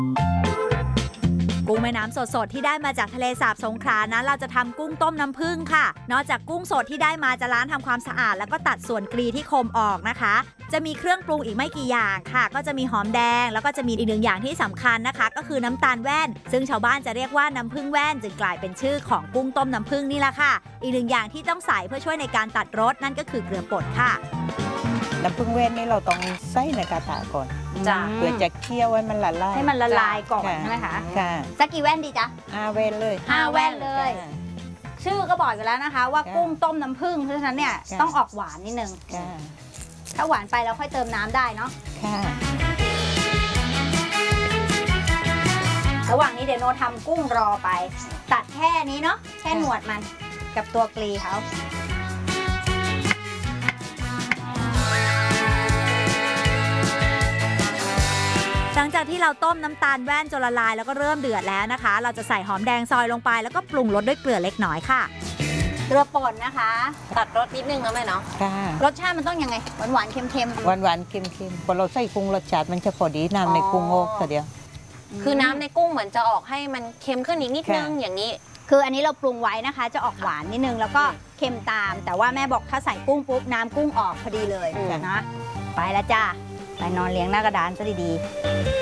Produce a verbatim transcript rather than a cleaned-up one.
กุ้งแม่น้ำสดๆที่ได้มาจากทะเลสาบสงขลานั้นเราจะทำกุ้งต้มน้ำผึ้งค่ะนอกจากกุ้งสดที่ได้มาจะล้างทำความสะอาดแล้วก็ตัดส่วนกรีที่คมออกนะคะจะมีเครื่องปรุงอีกไม่กี่อย่างค่ะก็จะมีหอมแดงแล้วก็จะมีอีกหนึ่งอย่างที่สำคัญนะคะก็คือน้ำตาลแว่นซึ่งชาวบ้านจะเรียกว่าน้ำผึ้งแว่นจึงกลายเป็นชื่อของกุ้งต้มน้ำผึ้งนี่แหละค่ะอีกหนึ่งอย่างที่ต้องใส่เพื่อช่วยในการตัดรสนั่นก็คือเกลือป่นค่ะน้ำผึ้งแว่นนี่เราต้องใส่ในกระทะก่อนจ้ะเพื่อจะเคี่ยวให้มันละลายให้มันละลายก่อนใช่ไหมคะค่ะสักกี่แว่นดีจ๊ะห้าแว่นเลยห้าแว่นเลยชื่อก็บอกอยู่แล้วนะคะว่ากุ้งต้มน้ำผึ้งเพราะฉะนั้นเนี่ยต้องออกหวานนิดนึงถ้าหวานไปแล้วค่อยเติมน้ำได้เนาะค่ะระหว่างนี้เดี๋ยวโนทำกุ้งรอไปตัดแค่นี้เนาะแค่หนวดมันกับตัวกลีเขาหลังจากที่เราต้มน้ำตาลแว่นจนละลายแล้วก็เริ่มเดือดแล้วนะคะเราจะใส่หอมแดงซอยลงไปแล้วก็ปรุงรสด้วยเกลือเล็กน้อยค่ะเกลือป่นนะคะตัดรสนิดนึงนะแม่เนาะค่ะรสชาติมันต้องยังไงหวานหวานเค็มๆหวานหวานเค็มเค็มพอเราใส่กุ้งรสชาติมันจะพอดีน้ำในกุ้งโอ้ก็เดียวคือน้ำในกุ้งเหมือนจะออกให้มันเค็มขึ้นอีกนิดนึงอย่างนี้คืออันนี้เราปรุงไว้นะคะจะออกหวานนิดนึงแล้วก็เค็มตามแต่ว่าแม่บอกถ้าใส่กุ้งปุ๊บน้ำกุ้งออกพอดีเลยนะไปแล้วจ้าไปนอนเลี้ยงหน้ากระดานซะดีๆ